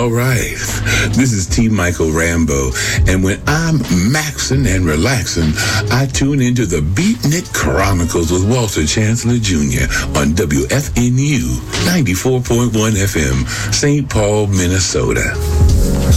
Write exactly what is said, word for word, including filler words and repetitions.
All right. This is T. Michael Rambo, and when I'm maxing and relaxing, I tune into the Beatnik Chronicles with Walter Chancellor Junior on W F N U ninety-four point one F M, Saint Paul, Minnesota.